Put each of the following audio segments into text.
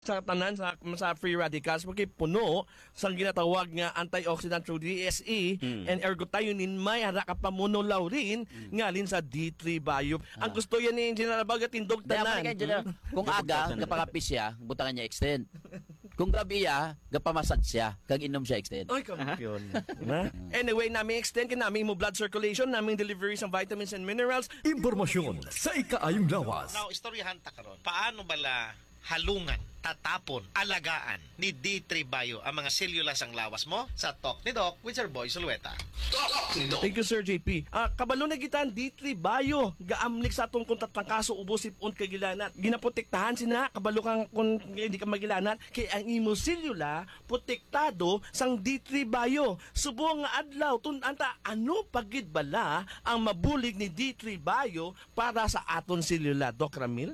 sa tanan sa free radicals porque puno sang ginatawag nga antioxidant through DSE and ergothioneine may hara ka pamuno laurin ngalin sa D3 Bio. Ang gusto yan ni General Baga tindog tanan. Kung aga gapakapis siya, butangan niya extend. Kung gabi ya, gapamasad siya, kag inom siya extend. Ay, kampiyon. Anyway, namin extend ka namin mo blood circulation, namin delivery ng vitamins and minerals. Impormasyon sa ikaayong lawas. Now, istoryahan ta karon. Paano bala halungan, tatapon, alagaan ni D3 Bio ang mga selula sang lawas mo sa Talk ni Doc with Sir Boy Sulueta. Thank you, Sir JP. Kabalo na gitan D3 Bio. Gaamlik sa atong kung tatlangkaso ubos sipon kagilanat. Ginaprotektahan sina kabalo kang kung hindi ka magilanat kay ang imo selula protektado sang D3 Bio. Subo nga adlaw tunanta ano pagid bala ang mabulig ni D3 Bio para sa aton selula, Doc Ramil?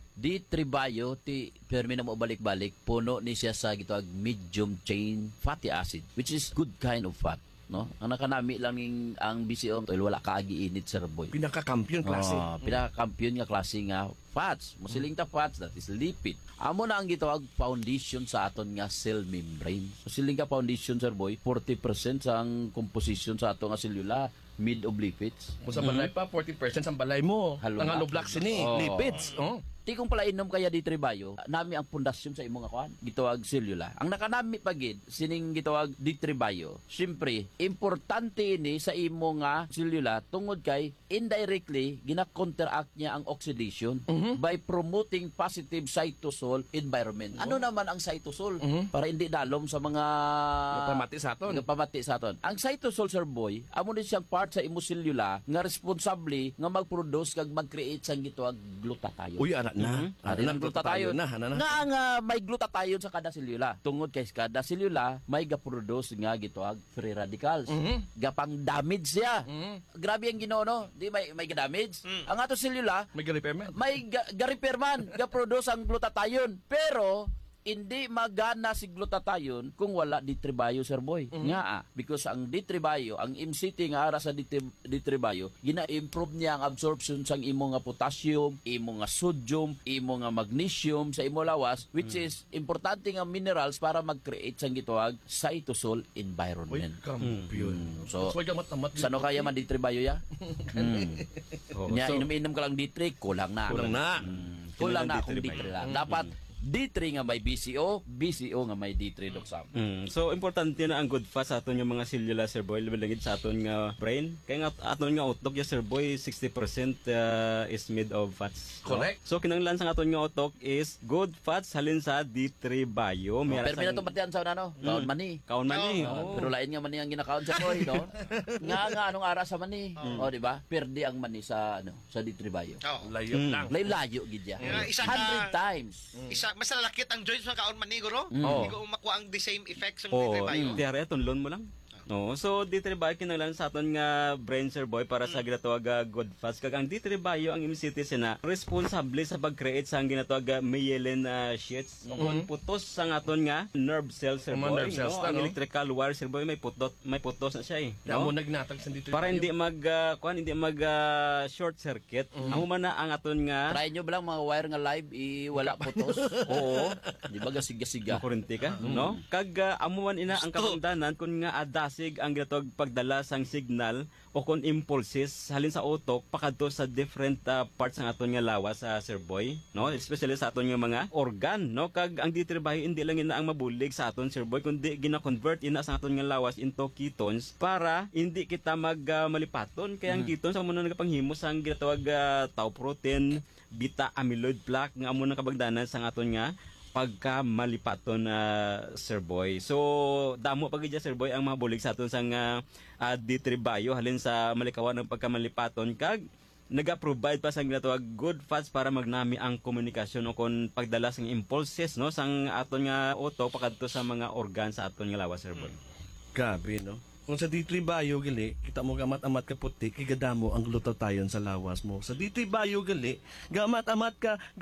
D3 Bio ti permi na mo balik-balik puno ni siya sa gitawag medium chain fatty acid which is good kind of fat, no? Ang nakanami lang ning ang BCO oil wala kaagi init, Sir Boy. Pinaka-kampiyon klase. Pinaka-kampiyon nga klase nga fats. Musiling ta fats, that is lipid. Amo na ang gitawag foundation sa aton nga cell membrane. Musiling ka foundation, Sir Boy, 40% sa ang composition sa aton nga selula made of lipids. Kung sa balay pa, 40% ang balay mo. Halo Ang na. haloblock sini, lipids. Oh. Ti kung pala inom kaya D3 Bio, nami ang pundasyon sa imong akuan, gitawag selula. Ang nakanami pagid sining gitawag D3 Bio. Siyempre, importante ini sa imo nga selula tungod kay indirectly gina-counteract niya ang oxidation by promoting positive cytosol environment. Ano naman ang cytosol? Para hindi dalom sa mga Pamati sa aton. Pamati sa aton. Ang cytosol, Sir Boy, amo din siyang part sa imo selula nga responsable nga mag-produce kag mag-create sang gitawag glutathione. Uy, anak na. Ari ng glutathione na. Nga nga may glutathione sa kada selula. Tungod kay kada selula may ga-produce nga gitawag free radicals. Gapang damage siya. Grabe ang Ginoo, no? Di may ga-damage. Ang ato selula May repairman. may ga-repair man, ga-produce ang glutathione. Pero hindi magana si glutathione kung wala D3 Bio, Sir Boy. Nga because ang D3 Bio, ang MCT nga ara sa D3 Bio, gina-improve niya ang absorption sang imo nga potassium, imo nga sodium, imo nga magnesium sa imo lawas, which is importante nga minerals para mag-create sang gitawag cytosol Uy, environment. kampiyon. So, Mas magamat-amat. sano kaya man D3 Bio ya? Nya so- inom-inom ka lang D3, kulang na. Kulang na. Kulang na D3 kung D3 lang. Dapat D3 nga may BCO, BCO nga may D3, Doc Sam. So importante na ang good fat sa aton yung mga selula, Sir Boy, labalagid sa aton nga brain. Kaya nga aton nga utok ya, Sir Boy, 60% is made of fats. Correct. So kinanglan sa aton nga utok is good fats halin sa D3 Bio. Pero may natupatian sa ano, kaon mani. Kaon man ni. Pero lain nga mani ang ginakaon sa boy, no? nga anong ara sa mani. O di ba? Perdi ang mani sa sa D3 Bio. Oh. Layo lang. Layo gid ya. Isa 100 ka- times. Isa, mas lalakit ang joints ng kaon maniguro. Oo. Hindi ko makuha ang the same effects ng Oo, D3 Bio. tiyari aton loan mo lang. No, so D3 Bio kinanglan sa aton nga brain, Sir Boy, para sa ginatawag good fats. Kag ang D3 Bio ang MCT sina responsable sa pag-create sa ang ginatawag myelin sheaths. Kung putos sa aton nga nerve cells, Sir Mga Boy. nerve cells No, na, ang no? electrical wire, Sir Boy, may putos na siya eh. Amo No? nagnatag sa dito. Para hindi mag short circuit. Amo man na ang aton nga Try nyo ba lang mga wire nga live wala putos? oo, Di ba gasiga-siga? makurente ka, no? Kag amuan ina ang kapangdanan kun nga adasig ang ginatawag pagdala sang signal o kun impulses halin sa utok pakadto sa different parts ng aton nga lawas sa Sir Boy, no? Especially sa aton nga mga organ, no? Kag ang D3 Bio hindi lang ina ang mabulig sa aton, Sir Boy, kundi gina-convert ina sa aton nga lawas into ketones para hindi kita malipaton. Kaya ang ketones amo na nagapanghimo sang ginatawag tau protein, beta amyloid plaque nga amo na kabagdanan sa aton nga pagka malipaton Sir Boy. So damo pagidya, Sir Boy, ang mabulig sa aton sang D3 Bio halin sa malikawan ng pagkamalipaton kag naga-provide pa sang ginatawag good fats para magnami ang komunikasyon o kon pagdala sang impulses, no, sang aton nga utok pakadto sa mga organ sa aton nga lawas, Sir Boy. Gabi, no? Kung sa D3 Bio gali, kita mo gamat-amat ka puti, kigadamo ang glutathione sa lawas mo. Sa D3 Bio gali, gamat-amat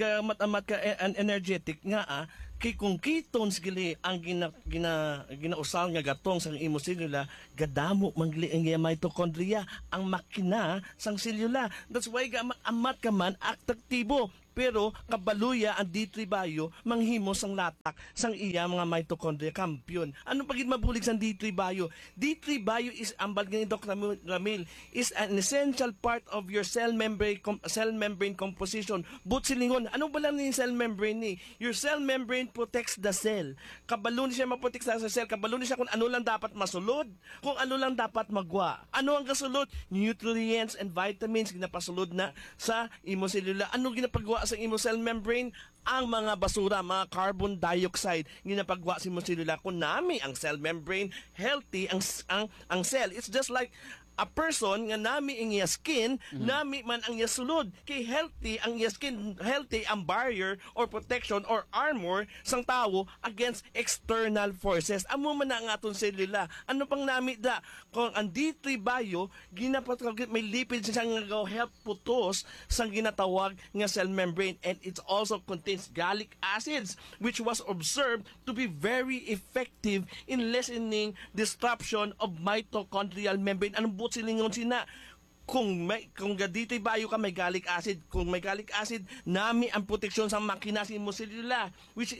ka energetic nga kay kung ketones gali ang ginausal nga gatong sang imo selula, gadamo mangli ang mitochondria, ang makina sang selula. That's why gamat-amat ka man aktibo. pero kabaluya ang D3 Bio manghimo sang latak sang iya mga mitochondria kampiyon. Ano pagid mabulig sang D3 Bio? D3 Bio is ambag ni Dr. Ramil is an essential part of your cell membrane composition. But silingon, ano ba lang ni cell membrane ni? Your cell membrane protects the cell. Kabalo ni siya maprotek sa cell, kabalo ni siya kung ano lang dapat masulod, kung ano lang dapat magwa. Ano ang kasulod? Nutrients and vitamins ginapasulod na sa imo selula. Ano ginapagawa sa imo cell membrane? Ang mga basura, mga carbon dioxide ginapagawa sa imo selula. Kung nami ang cell membrane, healthy ang cell. It's just like a person nga nami ang iya skin, nami man ang iya sulod. Kay healthy ang iya skin, healthy ang barrier or protection or armor sang tao against external forces. Amo man na ang aton selula. Ano pang nami da? Kung ang D3 Bio, may lipids siya nga help putos sang ginatawag nga cell membrane, and it also contains gallic acids which was observed to be very effective in lessening disruption of mitochondrial membrane. Anong but silingon sina? Kung D3 Bio ka may gallic acid, kung may gallic acid, nami ang proteksyon sa makina sa imo selula, which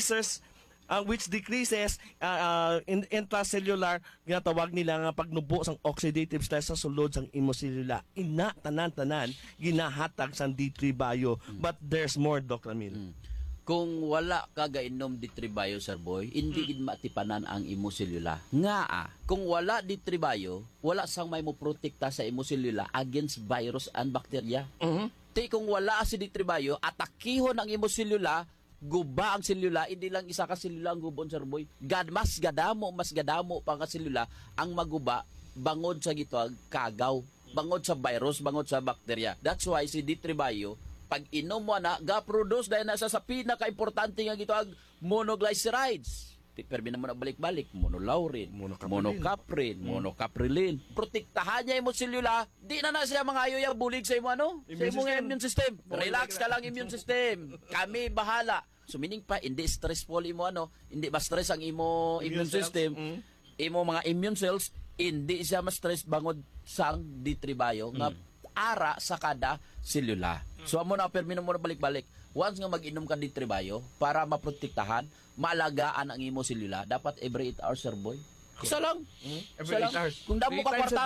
decreases intracellular ginatawag nila nga pagnubo sang oxidative stress sa sulod sang imo selula. Ina tanan-tanan ginahatag sang D3 Bio, but there's more, Dr. Ramil. Kung wala ka gainom D3 Bio, Sir Boy, hindi gid matipanan ang imo selula. Kung wala D3 Bio, wala sang may mo protekta sa imo selula against virus and bacteria. Ti kung wala si D3 Bio, atakihon ang imo selula, guba ang selula, hindi lang isa ka selula ang gubon, Sir Boy. Mas gadamo pa ka selula ang maguba bangod sa gitwag kagaw, bangod sa virus, bangod sa bacteria. That's why si D3 Bio, pag inom mo na, ga-produce dahil nasa sa pinaka-importante nga gitwag monoglycerides. Permi na mo na balik-balik, monolaurin, monocaprilin. Protektahan niya yung selula, di na siya mga ayoy bulig sa imo sa imong immune system. Relax ka lang immune system. Kami bahala. So meaning pa, hindi stressful imo hindi ba stress ang imo immune system, imo mga immune cells, hindi siya ma-stress bangod sang D3 Bio nga ara sa kada selula. So amo na permi na mo na balik-balik. Once nga mag-inom ka D3 Bio para maprotektahan, maalagaan ang imo selula, dapat every 8 hours, Sir Boy. Isa lang. Every 8 hours. Kung damo ka kwarta,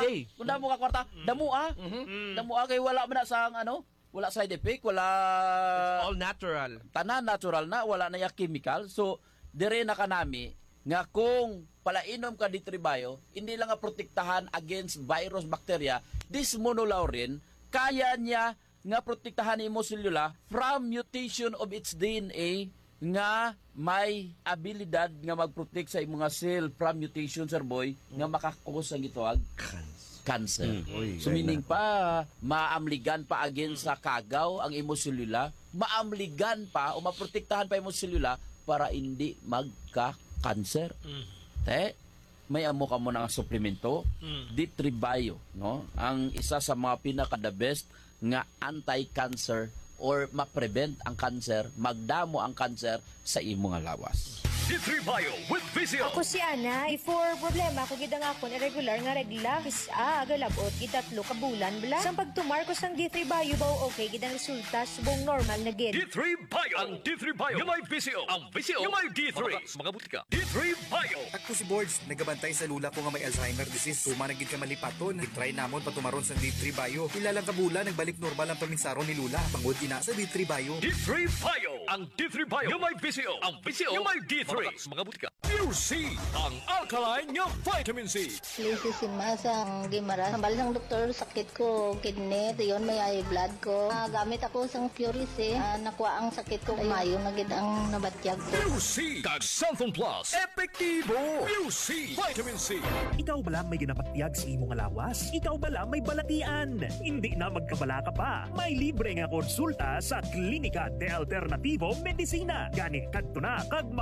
damo kay wala man na sang wala side effect, wala It's all natural. tanan natural na, wala na ya chemical. So dire na kanami nga kung palainom ka D3 Bio, hindi lang nga protektahan against virus, bacteria, this monolaurin kaya niya nga protektahan imo selula from mutation of its DNA nga may abilidad nga mag-protect sa imong cell from mutation, Sir Boy, nga makakos ang gitawag cancer. So meaning pa maamligan pa against sa kagaw ang imo selula, maamligan pa o maprotektahan pa imo selula para hindi magka-cancer. May amo ka mo ng suplemento, D3 Bio, ang isa sa mga pinaka-the best nga anti-cancer or ma-prevent ang cancer, magdamo ang cancer sa imong lawas. D3 Bio with Vizio. Ako si Ana, before problema ko gidang akon irregular nga regla. Agalabot gitatlo ka bulan bla. Sang pagtumar ko sang D3 Bio baw okay gidang resulta subong normal na gid. D3 Bio. Ang D3 Bio yung may Vizio. Ang Vizio yung may D3. Mga butika. D3 Bio. Ako si Boards, nagabantay sa lula ko nga may Alzheimer disease. Tuma nagid ka malipaton. I-try namon patumaron sa D3 Bio. Ilalang kabula, nagbalik normal ang paminsaro ni Lula. Pangod ina sa D3 Bio. D3 Bio. Ang D3 Bio yung may Vizio. Ang Vizio yung may D3. Mga butika. Pure C. Ang alkaline nga vitamin C. Lisi si Masang Gimara. Sambal ng doktor, sakit ko, kidney. Yun, may high blood ko. Gamit ako sang Pure C. Nakuha ang sakit ko. Mayo nagid ang nabatyag ko. Pure C. Kag Santhon Plus. Epektibo. Pure C. Vitamin C. Ikaw ba lang may ginapatyag sa imong lawas? Ikaw ba lang may balatian? Hindi na magkabala ka pa. May libre nga konsulta sa Klinika de Alternativo Medicina. Gani kadto na kag magpa-check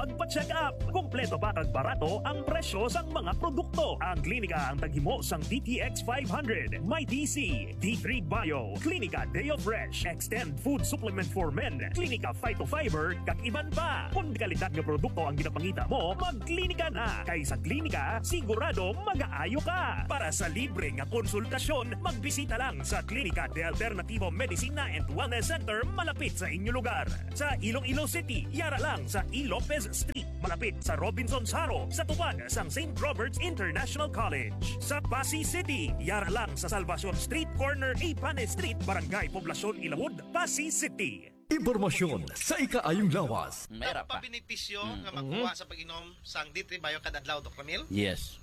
nag-up. Kompleto pa kag barato ang presyo sang mga produkto. Ang klinika ang taghimo sang DTX 500, My DC, D3 Bio, Klinika Deo Fresh, Extend Food Supplement for Men, Klinika Phytofiber, kag iban pa. Kung kalidad nga produkto ang ginapangita mo, magklinika na. Kay sa klinika, sigurado mag-aayo ka. Para sa libre nga konsultasyon, magbisita lang sa Klinika de Alternativo Medicina and Wellness Center malapit sa inyong lugar. Sa Iloilo City, yara lang sa E. Lopez Street, malapit sa Robinson Saro, sa tupad sang St. Robert's International College. Sa Pasig City, yara lang sa Salvacion Street, corner A. Pane Street, Barangay Poblacion, Ilawod, Pasig City. Impormasyon sa ikaayong lawas. Mayroon pa. Pabenepisyo nga makuha sa pag-inom sang D3 Bio kada adlaw, Dr. Camille? Yes.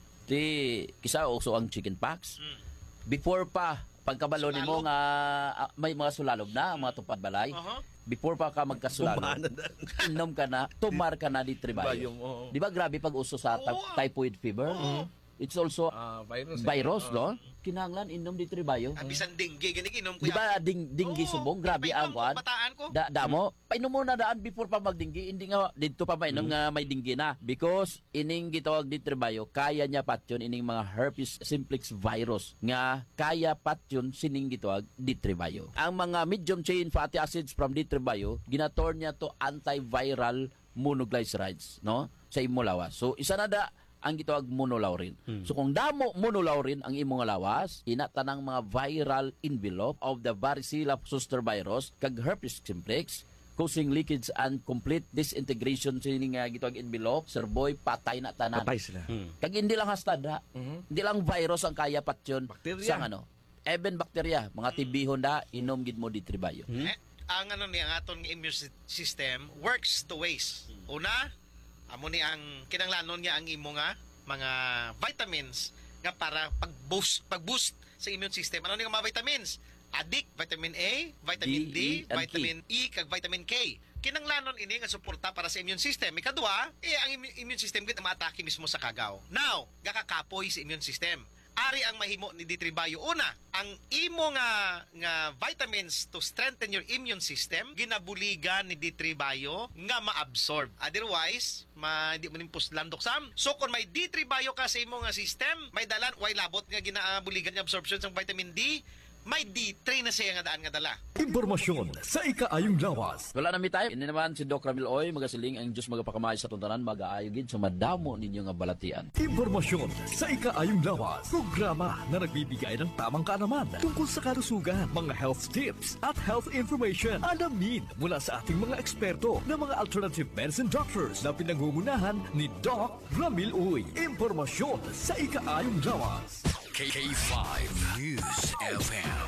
Kisa uso ang chicken pox. Before pa, pagkabalo nimo nga may mga sulalog na, mga tupad balay. Before pa ka magkasulalog, inom ka na, tumar ka na D3 Bio. Di ba grabe pag uso sa typhoid fever? It's also virus, no? Kinahanglan inom D3 Bio. Bisan dengue gani inom ko. Di ba dinggi subong? Grabe ang kwan. Bataan ko. Damo, painom mo na daan before pa magdinggi. Hindi nga dito pa mainom nga may dinggi na. Because ining gitawag D3 Bio, kaya niya patyon ining mga herpes simplex virus nga kaya patyon sining gitawag D3 Bio. Ang mga medium chain fatty acids from D3 Bio, ginator niya to antiviral monoglycerides, no? Sa imo lawas. So isa na da ang gitawag monolaurin. So kung damo monolaurin ang imong lawas, ina tanang mga viral envelope of the varicella zoster virus kag herpes simplex causing leakage and complete disintegration sining nga gitawag envelope, Sir Boy, patay na tanan. Patay sila. Kag hindi lang hastad hindi lang virus ang kaya patyon sang even bacteria, mga tibihon da inom gid mo D3 Bio. Ang ang aton nga immune system works two ways. Una, amo ni ang kinanglanon niya ang imo nga mga vitamins nga para pag-boost sa immune system. Ano ni nga mga vitamins? Adik, vitamin A, vitamin D, vitamin E, kag vitamin K. Kinanglanon ini nga suporta para sa immune system. Ikadua, ang immune system gid maatake mismo sa kagaw. Now, gakakapoy sa immune system. Ari ang mahimo ni D3 Bio. Una, ang imo nga vitamins to strengthen your immune system, ginabuligan ni D3 Bio nga ma-absorb. Otherwise, di mo nimpos landok sam. So kung may D3 Bio ka sa imo nga system, may dalan way labot nga ginabuligan ni absorption ng vitamin D, may D3 na siya nga daan nga dala. Impormasyon sa ikaayong lawas. Wala na mi tayo. Ini naman si Doc Ramil Oy, magasiling ang Diyos magapakamay sa tuntanan, mag-aayo gid sa madamo ninyo nga balatian. Impormasyon sa ikaayong lawas. Programa na nagbibigay ng tamang kaalaman tungkol sa kalusugan, mga health tips at health information. Alamin mula sa ating mga eksperto na mga alternative medicine doctors na pinangungunahan ni Doc Ramil Oy. Impormasyon sa ikaayong lawas. K5 News FM.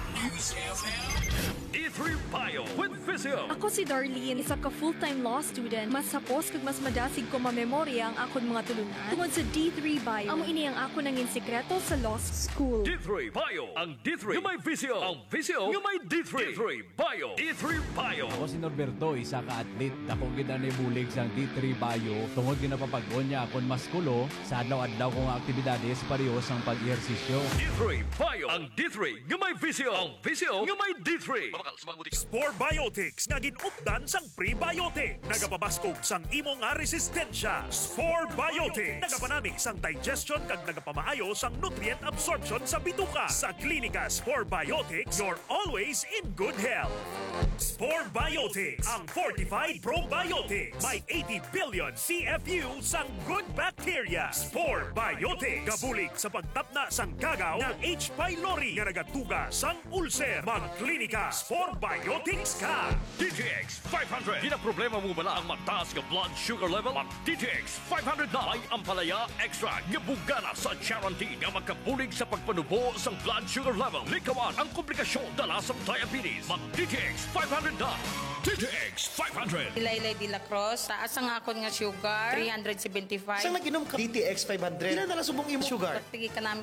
D3 Bio with Visio. Ako si Darlene, isa ka full-time law student. Mas hapos kag mas madasig ko mamemorya ang akon mga tulunan. Tungod sa D3 Bio, amo ini ang ako nangin sekreto sa law school. D3 Bio. Ang D3 yung may Visio. Ang Visio yung may D3. D3 Bio. D3 Bio. Ako si Norberto, isa ka atlet. Dako gid na bulig sang D3 Bio. Tungod ginapapag-on niya akon maskulo sa adlaw-adlaw kong aktibidades parehas ang pag-ehersisyo. D3 Bio. Ang D3 yung may Visio. Ang Visio yung may D3. Spore Biotics nga ginupdan sang prebiotic. Nagapabaskog sang imo nga resistensya. Spore Biotics. Nagapanamig sang digestion kag nagapamaayo sang nutrient absorption sa bituka. Sa klinika Spore Biotics, you're always in good health. Spore Biotics, ang fortified probiotics. May 80 billion CFU sang good bacteria. Spore Biotics. Gabulig sa pagtapna sang kagaw ng H. pylori nga nagatuga sang ulcer. Magklinika Spore Biotics ka. DTX 500. Di na problema mo bala ang mataas nga blood sugar level? Ang DTX 500 na ay ampalaya extra nga bugana sa guarantee nga magkabulig sa pagpanubo sa blood sugar level. Likawan ang komplikasyon dala sa diabetes. Mag DTX 500 na. DTX 500. Laylay de la Cruz, taas ang akon nga sugar, 375. Saan nag-inom ka? DTX 500. Ilan na subong imo sugar? Pagtigi ka namin isang DT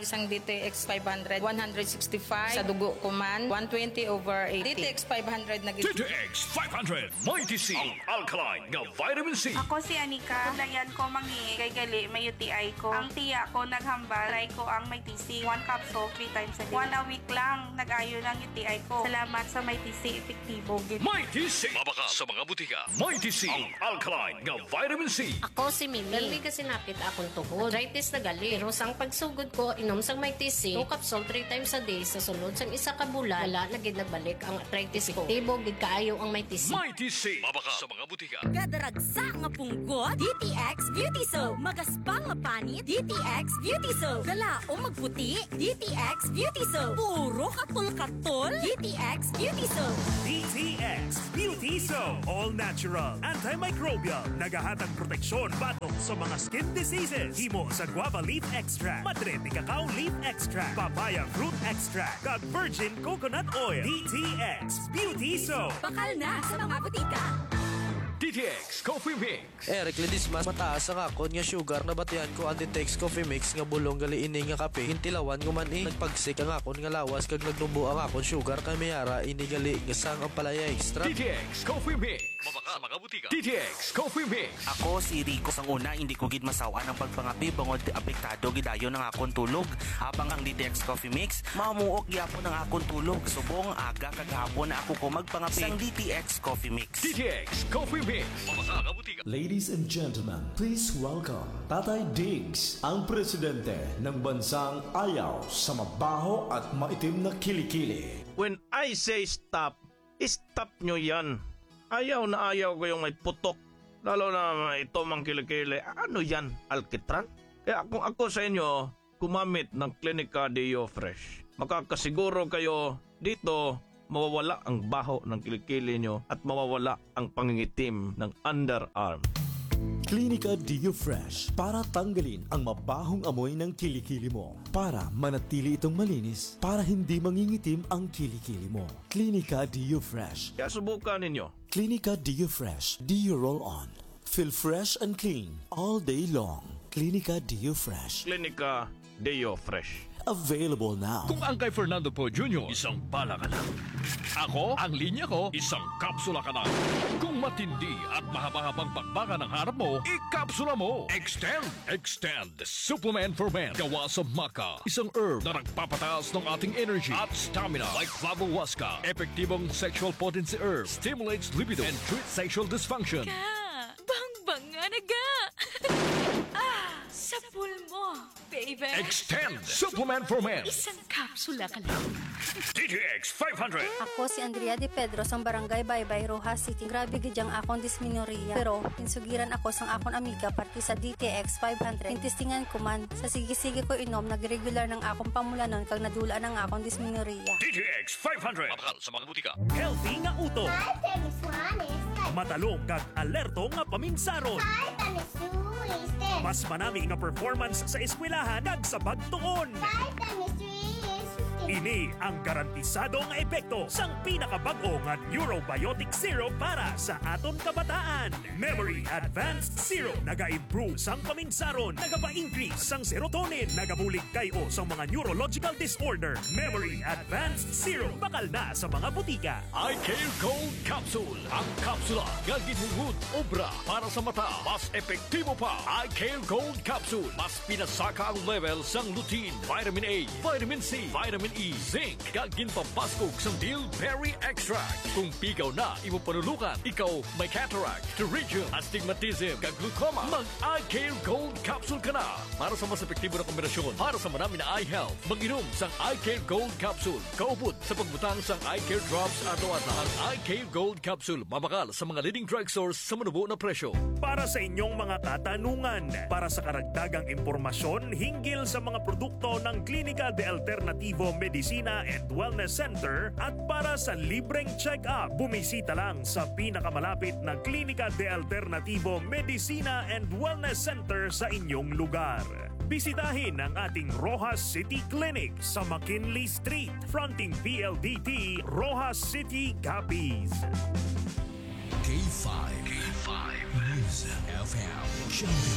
DTX 500, 165 sa dugo ko man, 120/80. DTX 500 na gid. DTX 500 Mighty C, ang alkaline nga vitamin C. Ako si Anika. Dayan ko mangi kay gali may UTI ko. Ang tiya ko naghambal, try ko ang may TC. 1 capsule 3 times a day. 1 a week lang nag-ayo ng UTI ko. Salamat sa may TC, epektibo gid. Mighty C, mabaka sa mga butika. Mighty C, ang alkaline nga vitamin C. Ako si Mimi. Dali kasi napit akong tuhod. Arthritis na gali. Pero sang pagsugod ko, inom sang may TC, 2 capsule 3 times a day sa sunod sang isa ka bulan, wala na gid nagbalik ang arthritis ko. Tibo gid kaayo ang may TC. Mighty C, mabaka sa mga butika. Gadaragsa nga punggot, DTX Beauty Soap. Magaspang nga panit, DTX Beauty Soap. Gala o magputi, DTX Beauty Soap. Puro katol-katol, DTX Beauty Soap. DTX Beauty Soap. All natural, antimicrobial, nagahatag proteksyon batong sa mga skin diseases. Himo sa guava leaf extract, madre de cacao leaf extract, papaya fruit extract, kag virgin coconut oil. DTX Beauty Soap. Bakal na sa mga butika. DTX Coffee Mix. Eric Ledismas, mataas ang akon nga sugar na batihan ko ang DTX Coffee Mix nga bulong gali ini nga kape. Hintilawan ko man nagpagsik ang akon nga lawas kag nagnumbo ang akon sugar kay mayara ini gali nga sang ang palaya extra. DTX Coffee Mix. Mabaka sa mga butika. DTX Coffee Mix. Ako si Rico. Sang una, hindi ko gid masawa ng pagpangapi bangod apektado gidayon ng akon tulog. Habang ang DTX Coffee Mix, mamuok gyapon ang akon tulog. Subong aga kag hapon na ako ko magpangapi sang DTX Coffee Mix. DTX Coffee Mix. Mabaka sa butika. Ladies and gentlemen, please welcome Tatay Diggs, ang presidente ng bansang ayaw sa mabaho at maitim na kilikili. When I say stop, stop nyo yan. Ayaw na ayaw ko yung may putok. Lalo na ito mang kilikili. Ano yan? Alkitran? Kaya kung ako sa inyo, gumamit ng Clinica Deo Fresh. Makakasiguro kayo dito mawawala ang baho ng kilikili nyo at mawawala ang pangingitim ng underarm. Clinica Deo Fresh para tanggalin ang mabahong amoy ng kilikili mo. Para manatili itong malinis, para hindi mangingitim ang kilikili mo. Clinica Deo Fresh. Kaya subukan ninyo. Clinica Deo Fresh. Deo Roll On. Feel fresh and clean all day long. Clinica Deo Fresh. Clinica Deo Fresh. Available now. Kung ang kay Fernando Po Jr., isang bala ka na. Ako, ang linya ko, isang kapsula ka na. Kung matindi at mahaba-habang bakbakan ang harap mo, ikapsula mo. Extend. Supplement for men. Gawa sa maca. Isang herb na nagpapataas ng ating energy at stamina. Like Flavohuasca. Epektibong sexual potency herb. Stimulates libido and treats sexual dysfunction. Bang nga naga. Sa pulmo, baby. Extend. Supplement for men. Isang kapsula ka lang. DTX 500. Ako si Andrea De Pedro sang Barangay Baybay, Rojas City. Grabe gidyang akong dysmenorrhea. Pero insugiran ako sang akong amiga parti sa DTX 500. Intestingan ko man. Sa sige-sige ko inom, nagregular ng akong pamulanon kag nadula ng akong dysmenorrhea. DTX 500. Mabakal sa mga butika. Healthy nga utok. Matalong kag alerto nga paminsaron. Mas manami nga performance sa eskwelahan kag sa pagtuon. Ini ang garantisadong epekto sang pinakabag-o nga Neurobiotic Syrup para sa aton kabataan. Memory Advanced Syrup naga-improve sang paminsaron, nagapa-increase sang serotonin, nagabulig kayo sa mga neurological disorder. Memory Advanced Syrup bakal na sa mga butika. I Care Gold Capsule. Ang kapsula nga ginhugud obra para sa mata. Mas epektibo pa. I Care Gold Capsule. Mas pinasaka ang level sang lutein, vitamin A, vitamin C, vitamin E, zinc, kag ginpapaskog sang Dillberry Extract. Kung pigaw na imo panulukan, ikaw may cataract, pterygium, astigmatism, kag glaucoma, mag-Eye Care Gold Capsule ka na. Para sa mas epektibo na kombinasyon, para sa marami na eye health, mag-inom sang Eye Care Gold Capsule. Kaupod sa pagbutang sang Eye Care Drops ato-ato. Ang Eye Care Gold Capsule, mabakal sa mga leading drugstores sa manubo na presyo. Para sa inyong mga katanungan, para sa karagdagang impormasyon hinggil sa mga produkto ng Clínica de Alternativo Medicina and Wellness Center at para sa libreng check-up, bumisita lang sa pinakamalapit na Clínica de Alternativo Medicina and Wellness Center sa inyong lugar. Bisitahin ang ating Rojas City Clinic sa McKinley Street, fronting PLDT, Rojas City, Capiz. K5 News FM.